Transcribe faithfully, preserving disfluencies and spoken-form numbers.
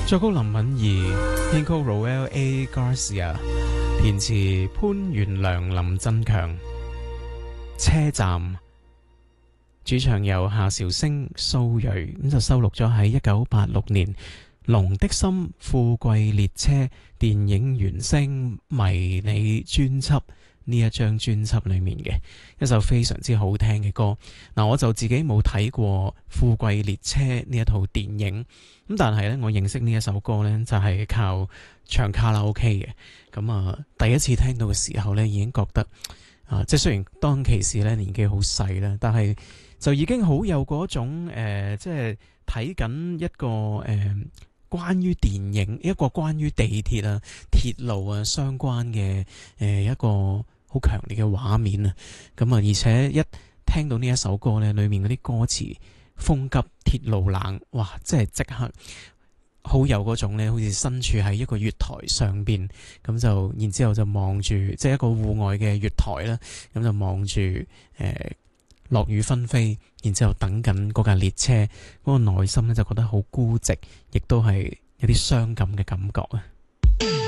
作曲林敏儀，編曲 Roel A. Garcia， 填詞潘元良、林振強。車站主唱有夏韶聲、蘇芮，咁就收錄咗喺一九八六年《龍的心富貴列車》電影原聲迷你專輯呢一張專輯裏面嘅一首非常之好聽嘅歌。嗱，我就自己冇睇過《富貴列車》呢一套電影，咁但係呢，我認識呢一首歌呢，就係靠唱卡拉 OK 嘅。咁啊，第一次聽到嘅時候呢，已經覺得啊，即係雖然當其時呢年紀好細啦，但係就已經好有嗰種誒、呃，即係睇緊一個誒、呃、關於電影一個關於地鐵啊、鐵路啊相關嘅誒、呃、一個好強烈嘅畫面啊。咁啊，而且一聽到呢一首歌呢，裏面嗰啲歌詞風急鐵路冷，哇！即係即刻好有嗰種呢，好似身處喺一個月台上邊，咁就然之後就望住即係一個戶外嘅月台啦，咁就望住誒落雨紛飛，然之後等緊嗰架列車，嗰、那個內心咧就覺得好孤寂，亦都係有啲傷感嘅感覺啊！